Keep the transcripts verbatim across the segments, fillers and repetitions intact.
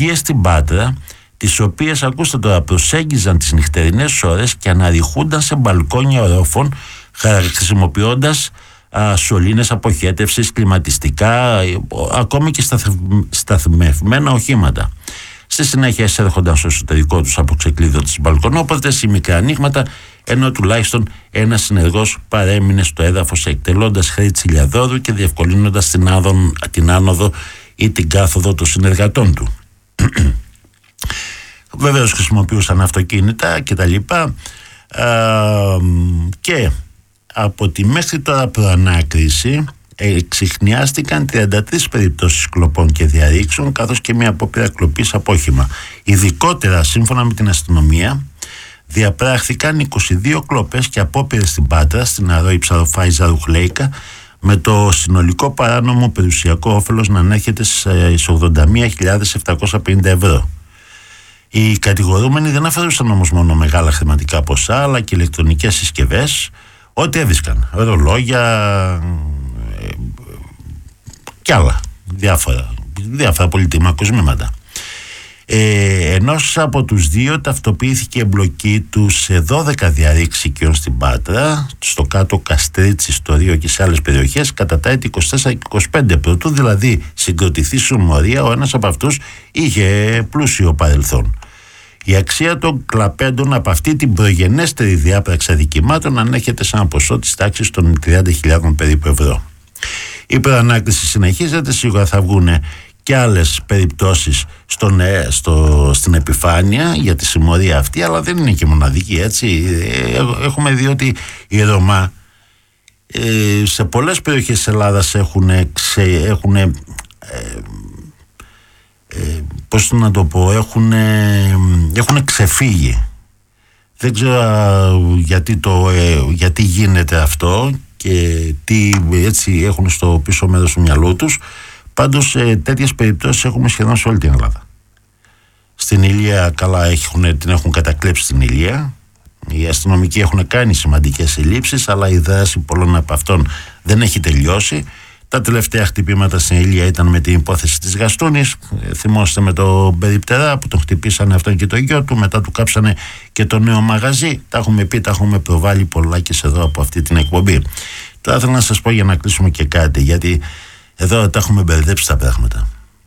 οικίες στην Πάτρα, τις οποίες, ακούστε τώρα, προσέγγιζαν τις νυχτερινές ώρες και αναρριχούνταν σε μπαλκόνια ορόφων, χρησιμοποιώντας α, σωλήνες αποχέτευσης, κλιματιστικά, ακόμη και σταθ, σταθμευμένα οχήματα. Στη συνέχεια εισέρχονταν στο εσωτερικό τους από ξεκλείδωτες μπαλκονόπορτες ή μικρά ανοίγματα, ενώ τουλάχιστον ένας συνεργός παρέμεινε στο έδαφος εκτελώντας χρέη τσιλιαδόρου και διευκολύνοντας την, άδον, την άνοδο ή την κάθοδο των συνεργατών του. Βεβαίως χρησιμοποιούσαν αυτοκίνητα και τα λοιπά, και από τη μέχρι τώρα προανάκριση εξιχνιάστηκαν τριάντα τρεις περιπτώσεις κλοπών και διαρρήξεων, καθώς και μια απόπειρα κλοπής από όχημα. Ειδικότερα, σύμφωνα με την αστυνομία, διαπράχθηκαν είκοσι δύο κλοπές και απόπειρες στην Πάτρα, στην Αρρώη, Ψαροφάιζα, Ρουχλέικα, με το συνολικό παράνομο περιουσιακό όφελος να ανέρχεται στις ογδόντα μία χιλιάδες επτακόσια πενήντα ευρώ. Οι κατηγορούμενοι δεν αφαιρούσαν όμως μόνο μεγάλα χρηματικά ποσά, αλλά και ηλεκτρονικές συσκευές, ό,τι έβρισκαν, ρολόγια ε, και άλλα, διάφορα, διάφορα πολύτιμα κοσμήματα. Ε, ενός από τους δύο ταυτοποιήθηκε η εμπλοκή του σε δώδεκα διαρρήξεις οικειών στην Πάτρα, στο κάτω Καστρίτσι, στο Ρίο και σε άλλες περιοχές, κατά τα έτη είκοσι τέσσερα και είκοσι πέντε. Προτού δηλαδή συγκροτηθεί συμμορία, ο ένας από αυτούς είχε πλούσιο παρελθόν. Η αξία των κλαπέντων από αυτή την προγενέστερη διάπραξη αδικημάτων ανέχεται σε ένα ποσό της τάξης των τριάντα χιλιάδων περίπου ευρώ. Η προανάκριση συνεχίζεται, σίγουρα θα βγουν και άλλες περιπτώσεις στον, στο, στην επιφάνεια για τη συμμορία αυτή, αλλά δεν είναι και μοναδική, έτσι. Έχουμε δει ότι οι Ρωμά ε, σε πολλές περιοχές της Ελλάδας έχουν, ξε, έχουν ε, ε, πώς να το πω, έχουν, έχουν ξεφύγει. Δεν ξέρω γιατί, το, ε, γιατί γίνεται αυτό και τι έτσι έχουν στο πίσω μέρος του μυαλού τους. Πάντως ε, τέτοιες περιπτώσεις έχουμε σχεδόν σε όλη την Ελλάδα. Στην Ηλία, καλά, έχουν, την έχουν κατακλέψει στην Ηλία. Οι αστυνομικοί έχουν κάνει σημαντικές συλλήψεις, αλλά η δράση πολλών από αυτών δεν έχει τελειώσει. Τα τελευταία χτυπήματα στην Ηλία ήταν με την υπόθεση της Γαστούνης. Ε, θυμόστε με τον Περιπτερά που τον χτυπήσανε αυτόν και το γιο του, μετά του κάψανε και το νέο μαγαζί. Τα έχουμε πει, τα έχουμε προβάλει πολλά και εδώ από αυτή την εκπομπή. Τώρα θέλω να σας πω για να κλείσουμε και κάτι, γιατί εδώ τα έχουμε μπερδέψει τα πράγματα.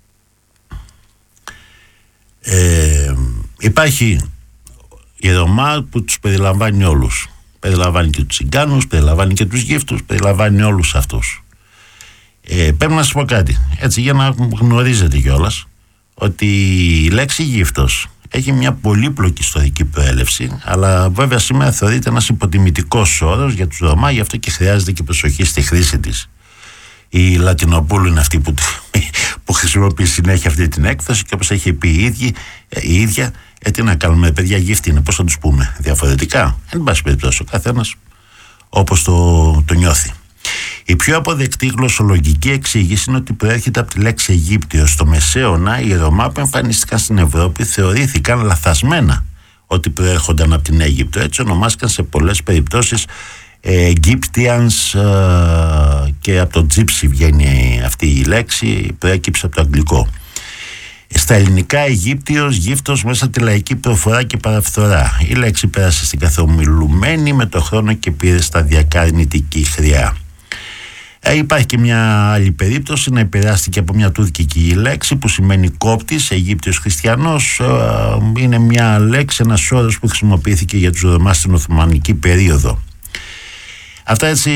Ε, υπάρχει η Ρωμά που τους περιλαμβάνει όλους. Περιλαμβάνει και τους Τσιγκάνους, περιλαμβάνει και τους Γύφτους, περιλαμβάνει όλους αυτούς. Ε, πρέπει να σας πω κάτι, έτσι, για να γνωρίζετε κιόλας, ότι η λέξη Γύφτος έχει μια πολύπλοκη ιστορική προέλευση, αλλά βέβαια σήμερα θεωρείται ένας υποτιμητικός όρος για τους Ρωμά, γι' αυτό και χρειάζεται και προσοχή στη χρήση της. Η Λατινοπούλου είναι αυτή που, που χρησιμοποιεί συνέχεια αυτή την έκφραση, και όπως έχει πει η ίδια, η ίδια ε, τι να κάνουμε, παιδιά, γύφτη είναι, πώς θα τους πούμε διαφορετικά. Εν πάση περιπτώσει, ο καθένας όπως το, το νιώθει. Η πιο αποδεκτή γλωσσολογική εξήγηση είναι ότι προέρχεται από τη λέξη Αιγύπτιος. Στο Μεσαίωνα, οι Ρωμά που εμφανίστηκαν στην Ευρώπη θεωρήθηκαν λαθασμένα ότι προέρχονταν από την Αίγυπτο. Έτσι ονομάστηκαν σε πολλές περιπτώσεις Egyptians, και από το Gypsy βγαίνει αυτή η λέξη, προέκυψε από το αγγλικό. Στα ελληνικά, Αιγύπτιος, Γύφτος, μέσα τη λαϊκή προφορά και παραφθορά. Η λέξη πέρασε στην καθομιλουμένη με το χρόνο και πήρε σταδιακά αρνητική χρειά. Ε, υπάρχει και μια άλλη περίπτωση να επηρεάστηκε από μια τουρκική λέξη που σημαίνει κόπτης, Αιγύπτιος χριστιανός. Ε, είναι μια λέξη, ένας όρος που χρησιμοποιήθηκε για τους Ρωμά στην Οθωμανική περίοδο. Αυτά έτσι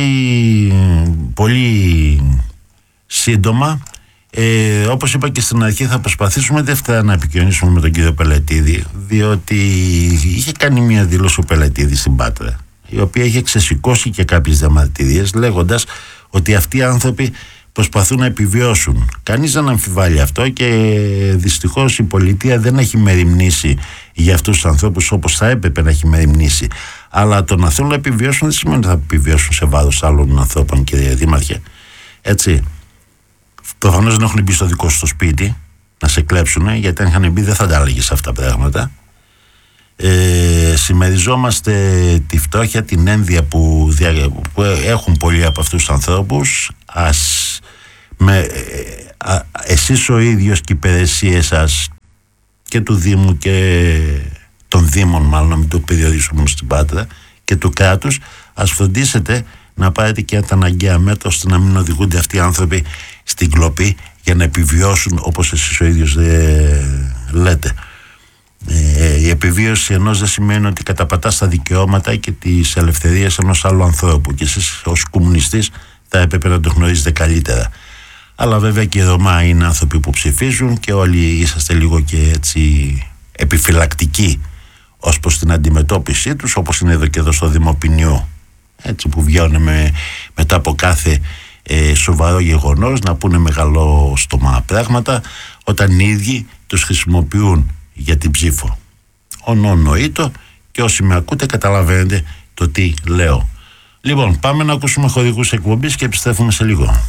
πολύ σύντομα. Ε, όπως είπα και στην αρχή, θα προσπαθήσουμε δεύτερα να επικοινωνήσουμε με τον κύριο Πελετίδη, διότι είχε κάνει μια δήλωση ο Πελετίδης στην Πάτρα, η οποία είχε ξεσηκώσει και κάποιες διαμαρτυρίες, λέγοντας ότι αυτοί οι άνθρωποι προσπαθούν να επιβιώσουν. Κανείς δεν αμφιβάλλει αυτό, και δυστυχώς η πολιτεία δεν έχει μεριμνήσει για αυτούς τους ανθρώπους όπως θα έπρεπε να έχει μεριμνήσει. Αλλά το να θέλουν να επιβιώσουν δεν σημαίνει ότι θα επιβιώσουν σε βάρος άλλων ανθρώπων, κύριε Δήμαρχε. Έτσι. Προφανώς δεν έχουν μπει στο δικό σου το σπίτι να σε κλέψουν, γιατί αν είχαν μπει δεν θα τα έλεγες αυτά τα πράγματα. Ε, συμμεριζόμαστε τη φτώχεια, την ένδια που, δια, που έχουν πολλοί από αυτούς τους ανθρώπους. Ας, με, α, εσείς ο ίδιος και οι υπηρεσίες σας και του Δήμου και των Δήμων, μάλλον να μην το περιορίσουμε στην Πάτρα, και του κράτους, ας φροντίσετε να πάρετε και τα αναγκαία μέτρα ώστε να μην οδηγούνται αυτοί οι άνθρωποι στην κλοπή για να επιβιώσουν, όπως εσείς ο ίδιος ε, λέτε. Ε, η επιβίωση ενός δεν σημαίνει ότι καταπατάς τα δικαιώματα και τις ελευθερίες ενός άλλου ανθρώπου, και εσείς ως κομμουνιστής θα έπρεπε να το γνωρίζετε καλύτερα. Αλλά βέβαια και οι Ρωμά είναι άνθρωποι που ψηφίζουν και όλοι είσαστε λίγο και έτσι επιφυλακτικοί ως προς την αντιμετώπιση τους, όπως είναι εδώ και εδώ στο Δημοπινιό, έτσι, που βγαίνουν με, μετά από κάθε ε, σοβαρό γεγονός να πούνε μεγαλό στόμα πράγματα, όταν οι ίδιοι τους χρησιμοποιούν για την ψήφο. Ονονοήτο, και όσοι με ακούτε καταλαβαίνετε το τι λέω. Λοιπόν, πάμε να ακούσουμε χορηγούς εκπομπής και επιστρέφουμε σε λίγο.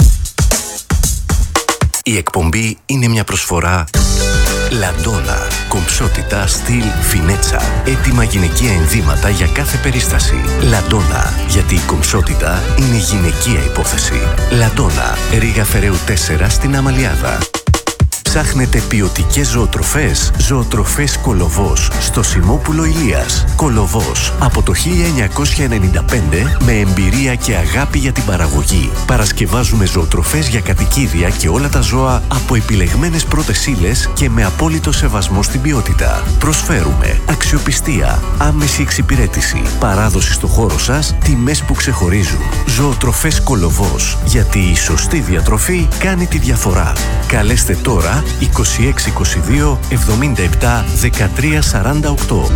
Η εκπομπή είναι μια προσφορά Λαντόνα. Κομψότητα, στυλ, φινέτσα. Έτοιμα γυναικεία ενδύματα για κάθε περίσταση. Λαντόνα. Γιατί η κομψότητα είναι γυναικεία υπόθεση. Λαντόνα. Ρήγα Φεραίου τέσσερα στην Αμαλιάδα. Ψάχνετε ποιοτικές ζωοτροφές? Ζωοτροφές Κολοβός στο Σιμόπουλο Ηλίας. Κολοβός από το χίλια εννιακόσια ενενήντα πέντε με εμπειρία και αγάπη για την παραγωγή. Παρασκευάζουμε ζωοτροφές για κατοικίδια και όλα τα ζώα από επιλεγμένες πρώτες ύλες και με απόλυτο σεβασμό στην ποιότητα. Προσφέρουμε αξιοπιστία, άμεση εξυπηρέτηση, παράδοση στο χώρο σας, τιμές που ξεχωρίζουν. Ζωοτροφές Κολοβός. Γιατί η σωστή διατροφή κάνει τη διαφορά. Καλέστε τώρα είκοσι έξι είκοσι δύο εβδομήντα επτά δεκατρία σαράντα οκτώ.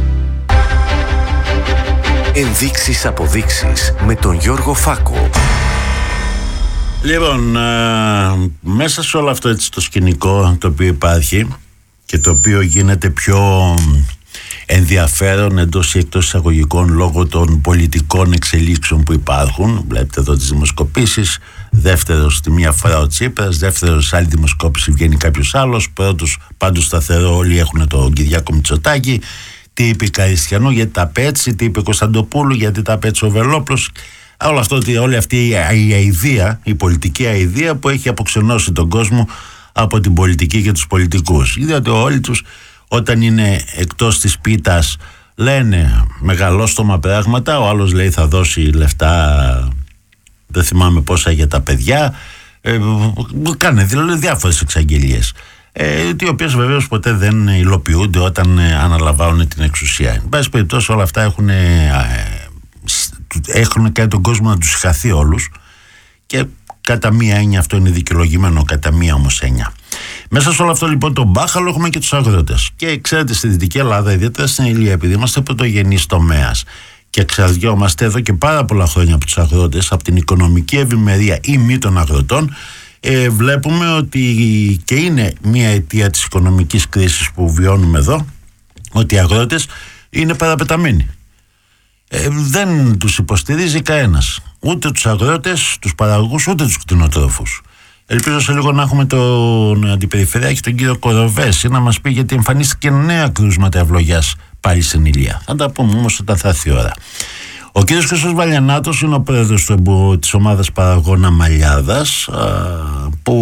Ενδείξεις αποδείξεις με τον Γιώργο Φάκο. Λοιπόν, α, μέσα σε όλο αυτό έτσι το σκηνικό το οποίο υπάρχει και το οποίο γίνεται πιο ενδιαφέρον εντός ή εκτός εισαγωγικών λόγω των πολιτικών εξελίξεων που υπάρχουν, βλέπετε εδώ τις δημοσκοπήσεις, δεύτερος τη μία φορά ο Τσίπρας, δεύτερος άλλη δημοσκόπηση βγαίνει κάποιος άλλος, πρώτος πάντως σταθερό όλοι έχουν τον Κυριάκο Μητσοτάκη. Τι είπε η Καριστιανού γιατί τα πέτσει, τι είπε Κωνσταντοπούλου γιατί τα πέτσει ο Βελόπουλος. Όλο αυτό, όλη αυτή η αηδία, η πολιτική αηδία που έχει αποξενώσει τον κόσμο από την πολιτική και τους πολιτικούς. Διότι όλοι τους όταν είναι εκτός της πίτας λένε μεγαλόστομα πράγματα, ο άλλος λέει θα δώσει λεφτά, δεν θυμάμαι πόσα για τα παιδιά, ε, κάνε δηλαδή διάφορες εξαγγελίες, ε, οι οποίες βεβαίως ποτέ δεν υλοποιούνται όταν ε, αναλαμβάνουν την εξουσία. Εν πάση περιπτώσει όλα αυτά έχουν, ε, έχουν κάνει τον κόσμο να τους χαθεί όλους και κατά μία έννοια αυτό είναι δικαιολογημένο, κατά μία όμως έννοια. Μέσα σε όλο αυτό λοιπόν τον μπάχαλο έχουμε και τους αγρότες. Και ξέρετε, στη Δυτική Ελλάδα, ιδιαίτερα στην Ηλία, επειδή είμαστε πρωτογενής τομέας και εξαρτιόμαστε εδώ και πάρα πολλά χρόνια από τους αγρότες, από την οικονομική ευημερία ή μη των αγροτών, ε, βλέπουμε ότι και είναι μια αιτία της οικονομικής κρίσης που βιώνουμε εδώ, ότι οι αγρότες είναι παραπεταμένοι. Ε, δεν τους υποστηρίζει κανένας. Ούτε τους αγρότες, τους παραγωγούς, ούτε τους κτηνοτρόφους. Ελπίζω σε λίγο να έχουμε τον αντιπεριφερειάρχη, τον κύριο Κοροβέση, να μας πει γιατί εμφανίστηκε νέα κρούσματα ευλογιάς πάλι στην Ηλία. Θα τα πούμε όμως όταν θα έρθει η ώρα. Ο κύριος Χρήστος Βαλιανάτος είναι ο πρόεδρος του, της ομάδας παραγωγών Αμαλιάδας, που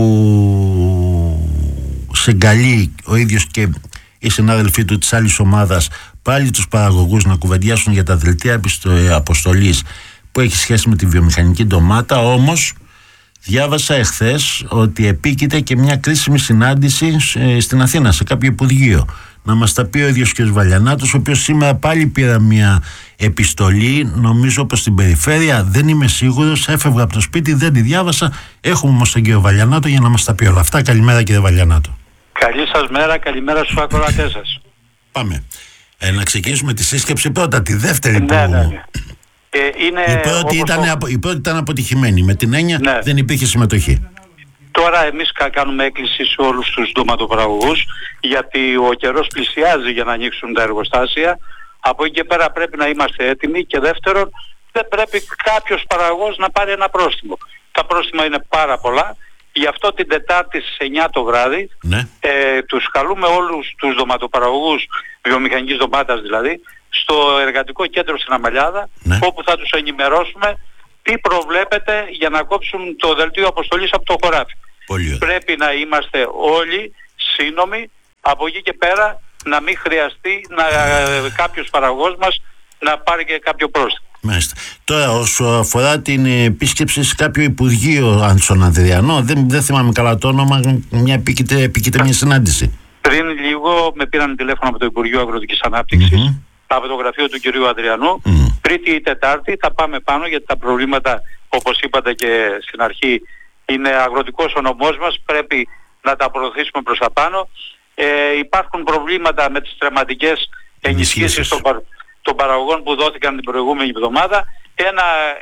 συγκαλεί ο ίδιος και οι συνάδελφοί του της άλλης ομάδας πάλι τους παραγωγούς να κουβεντιάσουν για τα δελτία αποστολής που έχει σχέση με τη βιομηχανική ντομάτα. Όμως διάβασα εχθές ότι επίκειται και μια κρίσιμη συνάντηση στην Αθήνα σε κάποιο υπουργείο. Να μας τα πει ο ίδιος κ. Βαλιανάτος, ο οποίος σήμερα πάλι πήρα μια επιστολή, νομίζω προς την περιφέρεια, δεν είμαι σίγουρος, έφευγα από το σπίτι, δεν τη διάβασα. Έχουμε όμως τον κ. Βαλιανάτο για να μας τα πει όλα αυτά. Καλημέρα κ. Βαλιανάτο. Καλή σας μέρα, καλημέρα στους ακροατές σας. Πάμε. Ε, να ξεκινήσουμε τη σύσκεψη πρώτα, τη δεύτερη ναι, που... Ναι, ναι. Ε, είναι η, πρώτη ήταν, το... η πρώτη ήταν αποτυχημένη, με την έννοια ναι. δεν υπήρχε συμμετοχή. Τώρα εμείς κάνουμε έκκληση σε όλους τους ντοματοπαραγωγούς, γιατί ο καιρός πλησιάζει για να ανοίξουν τα εργοστάσια. Από εκεί και πέρα πρέπει να είμαστε έτοιμοι, και δεύτερον δεν πρέπει κάποιος παραγωγός να πάρει ένα πρόστιμο. Τα πρόστιμα είναι πάρα πολλά. Γι' αυτό την Τετάρτη στις εννιά το βράδυ ναι. ε, τους καλούμε όλους τους ντοματοπαραγωγούς, βιομηχανικής ντομάτας δηλαδή, στο εργατικό κέντρο στην Αμαλιάδα, ναι. όπου θα τους ενημερώσουμε τι προβλέπεται για να κόψουν το δελτίο αποστολής από το χωράφι. Πολύ πρέπει να είμαστε όλοι σύνομοι, από εκεί και πέρα να μην χρειαστεί να, κάποιος παραγωγός μας να πάρει και κάποιο πρόστιμο. Μάλιστα. Τώρα, όσο αφορά την επίσκεψη σε κάποιο Υπουργείο, αν στον Ανδριανό, δεν, δεν θυμάμαι καλά το όνομα, μια επίκειται, επίκειται μια συνάντηση. Πριν λίγο με πήραν τηλέφωνο από το Υπουργείο Αγροτικής Ανάπτυξης, mm-hmm. από το γραφείο του κυρίου Ανδριανού. Mm. Τρίτη ή Τετάρτη θα πάμε πάνω, γιατί τα προβλήματα, όπως είπατε και στην αρχή, είναι αγροτικός ο νομός μας, πρέπει να τα προωθήσουμε προς τα πάνω. Ε, υπάρχουν προβλήματα με τις τρεματικές ενισχύσεις των, παρ, των παραγωγών που δόθηκαν την προηγούμενη εβδομάδα. Ένα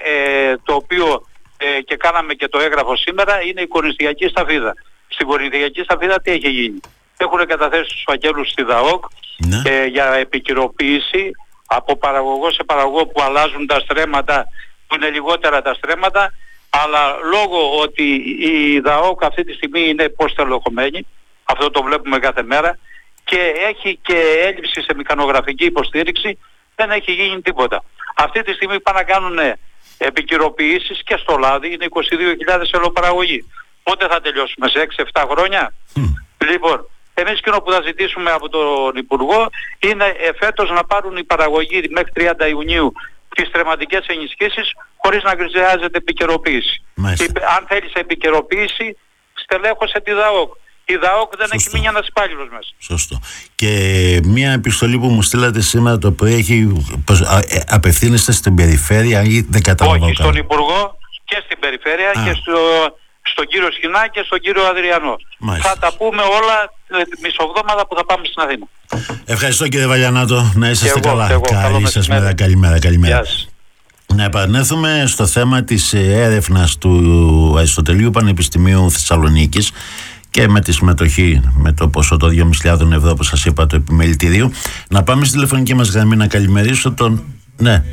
ε, το οποίο ε, και κάναμε και το έγγραφο σήμερα είναι η κορινθιακή σταφίδα. Στην κορινθιακή σταφίδα τι έχει γίνει? Έχουν καταθέσει τους φακέλους στη ΔΑΟΚ ναι. ε, για επικυροποίηση από παραγωγό σε παραγωγό που αλλάζουν τα στρέμματα, που είναι λιγότερα τα στρέμματα, αλλά λόγω ότι η ΔΑΟΚ αυτή τη στιγμή είναι υποστελεχωμένη, αυτό το βλέπουμε κάθε μέρα, και έχει και έλλειψη σε μηχανογραφική υποστήριξη, δεν έχει γίνει τίποτα. Αυτή τη στιγμή πάνε να κάνουν επικυροποιήσεις και στο λάδι, είναι είκοσι δύο χιλιάδες ελαιοπαραγωγή. Πότε θα τελειώσουμε, σε έξι εφτά χρόνια? Mm. Λοιπόν, εμείς εκείνο που θα ζητήσουμε από τον Υπουργό είναι εφέτος να πάρουν οι παραγωγοί μέχρι τριάντα Ιουνίου τις τρεματικές ενισχύσεις χωρίς να χρειάζεται επικαιροποίηση. Αν θέλεις επικαιροποίηση, στελέχωσε τη ΔΑΟΚ. Η ΔΑΟΚ δεν Σωστό. Έχει μείνει ένας υπάλληλος μέσα. Σωστό. Και μια επιστολή που μου στείλατε σήμερα το πρωί έχει, απευθύνεστε στην περιφέρεια ή δεν καταλαβαίνω? Όχι, στον Υπουργό και στην περιφέρεια Α. και στο, στον κύριο Σχοινά και στον κύριο Αδριανό. Μάλιστα. Θα τα πούμε όλα μισοβδόμαδα που θα πάμε στην Αθήνα. Ευχαριστώ κύριε Βαλιανάτο, να είσαστε εγώ, καλά. Εγώ, καλή σας μέρα, καλημέρα, καλημέρα. Να επανέλθουμε στο θέμα της έρευνας του Αριστοτελείου Πανεπιστημίου Θεσσαλονίκης και με τη συμμετοχή με το ποσό των δυόμισι χιλιάδες ευρώ, όπως σας είπα, του επιμελητηρίου. Να πάμε στη τηλεφωνική μας γραμμή να καλημερίσω τον... Ναι.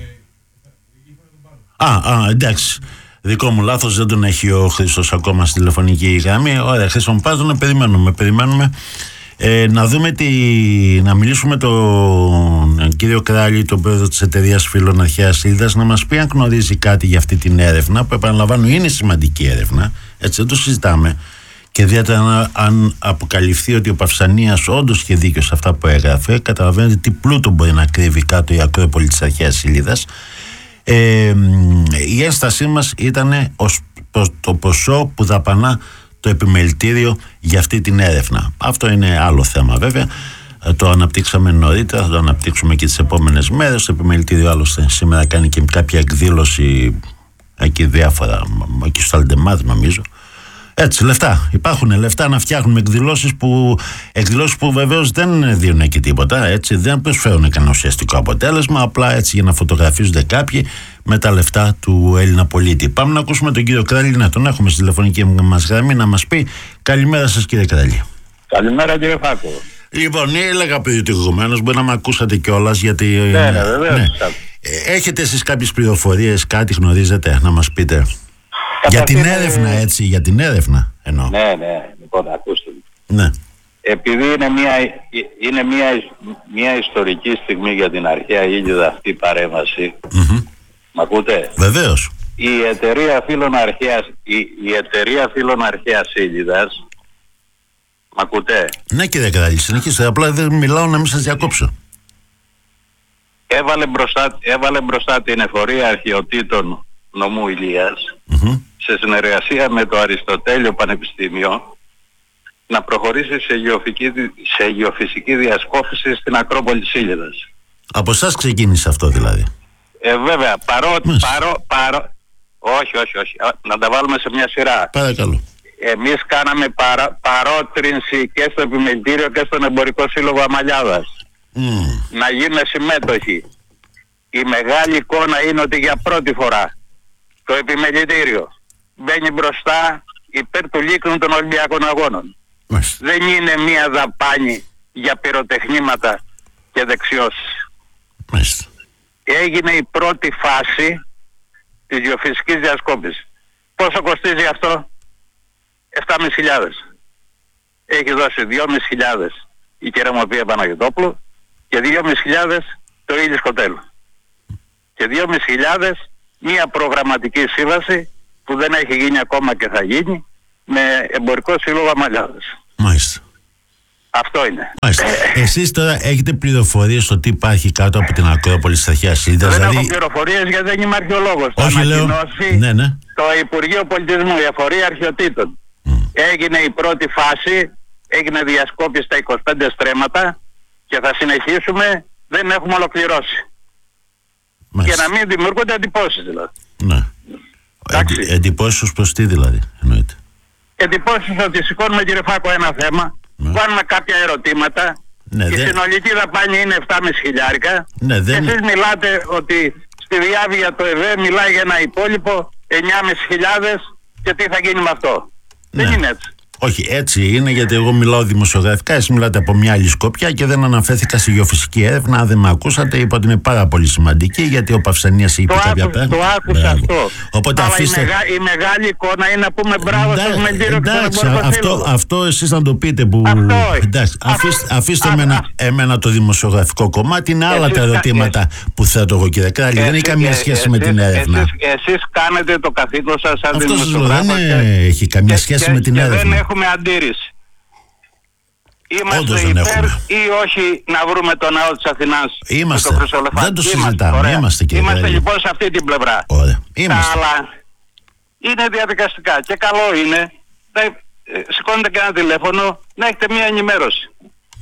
Α, α, εντάξει. Δικό μου λάθος, δεν τον έχει ο Χρήστος ακόμα στη τηλεφωνική γραμμή. Ωραία, Χρήστο μου, να περιμένουμε, περιμένουμε. Ε, να δούμε τι... να μιλήσουμε τον κύριο Κράλη, τον πρόεδρο της εταιρείας Φίλων Αρχαίας Ήλδας, να μας πει αν γνωρίζει κάτι για αυτή την έρευνα, που επαναλαμβάνω είναι σημαντική έρευνα, έτσι δεν το συζητάμε. Και ιδιαίτερα αν αποκαλυφθεί ότι ο Παυσανίας όντως είχε δίκιο σε αυτά που έγραφε, καταλαβαίνετε τι πλούτο μπορεί να κρύβει κάτω η Ακρόπολη της Αρχαίας Ήλδας. Ε, η ένστασή μας ήταν ως το ποσό που δαπανά το επιμελητήριο για αυτή την έρευνα. Αυτό είναι άλλο θέμα βέβαια, το αναπτύξαμε νωρίτερα, θα το αναπτύξουμε και τις επόμενες μέρες. Το επιμελητήριο άλλωστε σήμερα κάνει και κάποια εκδήλωση εκεί διάφορα, εκεί στο Αλντεμάδ νομίζω. Έτσι, λεφτά. Υπάρχουν λεφτά να φτιάχνουμε εκδηλώσεις που, εκδηλώσεις που βεβαίως δεν δίνουν εκεί τίποτα. Έτσι, δεν προσφέρουν κανένα ουσιαστικό αποτέλεσμα. Απλά έτσι για να φωτογραφίζονται κάποιοι με τα λεφτά του Έλληνα πολίτη. Πάμε να ακούσουμε τον κύριο Κράλη, να τον έχουμε στη τηλεφωνική μας γραμμή, να μας πει. Καλημέρα σας κύριε Κράλη. Καλημέρα κύριε Φάκο. Λοιπόν, έλεγα προηγουμένως, μπορεί να με ακούσατε κιόλας γιατί. Ναι, ναι, βεβαίως. Ναι. Έχετε εσείς κάποιες πληροφορίες, κάτι γνωρίζετε να μας πείτε? Για την έρευνα, έτσι, για την έρευνα εννοώ. Ναι, ναι, λοιπόν, ακούστε. Ναι. Επειδή είναι μια, είναι μια, μια ιστορική στιγμή για την αρχαία Ήλιδα αυτή η παρέμβαση, mm-hmm. μ' ακούτε? Βεβαίως. Η εταιρεία Φίλων Αρχαίας, η, η εταιρεία Φίλων Αρχαίας Ήλιδας, μ' ακούτε? Ναι κύριε Κράλη, συνεχίστε, απλά δεν μιλάω να μην σας διακόψω. Έβαλε μπροστά, έβαλε μπροστά την εφορία αρχαιοτήτων νομού Ηλίας, mm-hmm. σε συνεργασία με το Αριστοτέλειο Πανεπιστήμιο, να προχωρήσει σε, γεωφική, σε γεωφυσική διασκόπηση στην Ακρόπολη της Ήλιδας. Από εσάς ξεκίνησε αυτό δηλαδή? Ε, βέβαια, παρό, παρό, παρό, όχι, όχι, όχι, να τα βάλουμε σε μια σειρά. Παρακαλώ. Εμείς κάναμε παρά, παρότρινση και στο Επιμελητήριο και στον Εμπορικό Σύλλογο Αμαλιάδας. Mm. Να γίνουν συμμέτοχοι. Η μεγάλη εικόνα είναι ότι για πρώτη φορά το Επιμελητήριο μπαίνει μπροστά υπέρ του λύκνου των Ολυμπιακών Αγώνων. Μάλιστα. Δεν είναι μία δαπάνη για πυροτεχνήματα και δεξιώσεις. Μάλιστα. Έγινε η πρώτη φάση της γεωφυσικής διασκόπησης. Πόσο κοστίζει αυτό? επτά χιλιάδες πεντακόσια. Έχει δώσει δυόμισι χιλιάδες η Κεραμοπία Παναγιωτόπουλου και δυόμισι χιλιάδες το Ήλις Κοτέλ. Και δυόμισι χιλιάδες μία προγραμματική σύμβαση που δεν έχει γίνει ακόμα και θα γίνει με Εμπορικό Σύλλογο Αμαλιάδας. Μάλιστα. Αυτό είναι. Εσείς τώρα έχετε πληροφορίες στο τι υπάρχει κάτω από την Ακρόπολη στα αρχαία σύνδεσης? Δεν δηλαδή... έχω πληροφορίες γιατί δεν είμαι αρχαιολόγος. Όχι, λέω. Ναι, ναι. Το Υπουργείο Πολιτισμού, η Εφορία Αρχαιοτήτων. Mm. Έγινε η πρώτη φάση, έγινε διασκόπηση στα είκοσι πέντε στρέμματα και θα συνεχίσουμε, δεν έχουμε ολοκληρώσει. Μάλιστα. Και να μην δημιουργούνται εντυπώσεις δηλαδή. Ναι. Εντι, εντυπώσεις ως προς τι δηλαδή, εννοείται? Εντυπώσεις ότι σηκώνουμε, κύριε Φάκο, ένα θέμα, ναι. Κάνουμε κάποια ερωτήματα, ναι, η δεν... συνολική δαπάνη είναι επτά και μισό χιλιάρικα, ναι, δεν... και εσείς μιλάτε ότι στη διάβια το ΕΒΕ μιλάει για ένα υπόλοιπο εννιά και μισό χιλιάδες και τι θα γίνει με αυτό. Ναι. Δεν είναι έτσι. Όχι, έτσι είναι, γιατί εγώ μιλάω δημοσιογραφικά, εσείς μιλάτε από μια άλλη σκοπιά και δεν αναφέρθηκα στη γεωφυσική έρευνα. Αν δεν με ακούσατε, είπα ότι είναι πάρα πολύ σημαντική, γιατί ο Παυσανίας είπε το κάποια άκου, πράγματα. Το άκουσα αυτό. Οπότε αλλά αφήστε... η, μεγα, η μεγάλη εικόνα είναι να πούμε μπράβο στο Μεντήριο και στον αυτό, αυτό εσείς να το πείτε που... Αυτό, εντάξει, αφήστε, αφήστε α, εμένα, α, εμένα το δημοσιογραφικό κομμάτι, είναι άλλα τα ερωτήματα εσείς, που θέτω εγώ, κύριε Κράλη. Δεν έχει καμία σχέση εσείς, με την έρευνα. Εσείς κάνετε το καθήκον σας σαν αυτό δημοσιογράφος. Δεν έχει καμία σχέση με την έρευνα. Δεν έχουμε αντίρρηση. Είμαστε υπέρ ή όχι να βρούμε τον ναό της Αθηνάς? Είμαστε, το δεν το συζητάμε. Είμαστε, είμαστε, είμαστε λοιπόν σε αυτή την πλευρά. Ωραία. Είμαστε. Τα άλλα είναι διαδικαστικά και καλό είναι να σηκώνετε και ένα τηλέφωνο να έχετε μια ενημέρωση.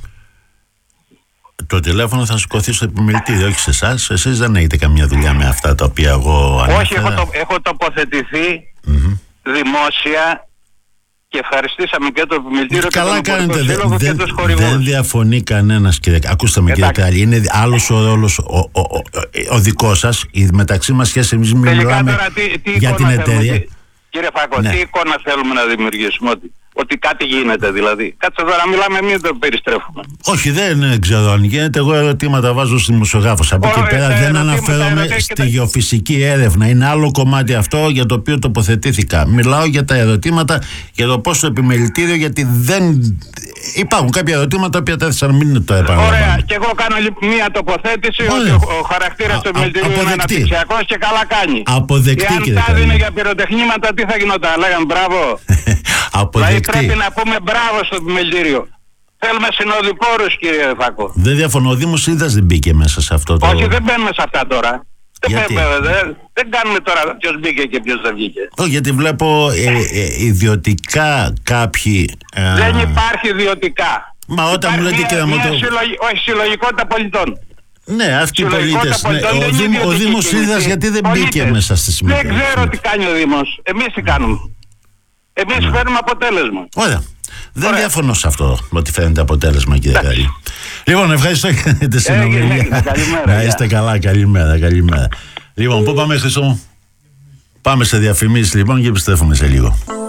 Το τηλέφωνο θα σηκωθεί στο επιμελητήριο, όχι σε εσάς. Εσείς δεν έχετε καμία δουλειά με αυτά τα οποία εγώ ανέφερα. Όχι, έχω, το, έχω τοποθετηθεί mm-hmm. δημόσια. Και ευχαριστήσαμε και το επιμελητήριο και τον Υπουργικό Σύλλογο και τους χορηγούς. Δεν διαφωνεί κανένας, κύριε. Ακούστε με, κύριε Κράλη. Είναι άλλος ο ρόλος ο, ο, ο, ο, ο δικός σας. Η μεταξύ μας σχέση, εμείς μιλάμε τώρα, τι, τι για την εταιρεία. Τι, κύριε Φάκο, ναι. τι εικόνα θέλουμε να δημιουργήσουμε? Ότι, ότι κάτι γίνεται δηλαδή? Κάτσε εδώ να μιλάμε, μην το περιστρέφουμε. Όχι, δεν ξέρω αν γίνεται. Εγώ ερωτήματα βάζω στη δημοσιογράφος. Από εκεί πέρα δεν αναφέρομαι στη γεωφυσική έρευνα. Είναι άλλο κομμάτι αυτό για το οποίο τοποθετήθηκα. Μιλάω για τα ερωτήματα, για το πώς το επιμελητήριο, γιατί δεν υπάρχουν κάποια ερωτήματα που έθεσαν, μην το επαναλαμβάνω. Ωραία, και εγώ κάνω μια τοποθέτηση ότι ο, ο χαρακτήρας του επιμελητηρίου είναι αναπτυξιακός και καλά κάνει. Αποδεκτή, εάν κύριε τα δίνει για πυροτεχνήματα, τι θα γινόταν? Λέγαν μπράβο. Αποδεκτή. Δηλαδή πρέπει να πούμε μπράβο στο επιμελητήριο. Θέλουμε συνοδοιπόρους, κύριε Φάκο. Δεν διαφωνώ, ο Δήμος Σύνδεσης δεν μπήκε μέσα σε αυτό το... Όχι, δεν μπαίνουμε σε αυτά τώρα. Δεν, δεν, δεν κάνουμε τώρα ποιος μπήκε και ποιος δεν βγήκε. Όχι, γιατί βλέπω ε, ε, ιδιωτικά κάποιοι... Ε, δεν υπάρχει ιδιωτικά. Μα όταν μου λέτε και να μου το... Συλλογι... Όχι, συλλογικότητα πολιτών. Ναι, αυτοί οι πολίτες. Ναι. Ο, Δήμο, ο Δήμος Σύνδεσης γιατί δεν πολίτες. Μπήκε μέσα στη συμμετοχή? Δεν ξέρω τι κάνει ο Δήμος. Εμείς τι κάνουμε? Εμείς ναι. φέρνουμε αποτέλεσμα. Ωραία. Δεν Ωραία. διαφωνώ σε αυτό ότι φαίνεται αποτέλεσμα, κύριε Κράλη. Λοιπόν, ευχαριστώ για τη συνομιλία. Να είστε καλά, καλημέρα, καλημέρα. Λοιπόν, πού πάμε, Χρήστο μου? Πάμε σε διαφημίσεις λοιπόν και επιστρέφουμε σε λίγο.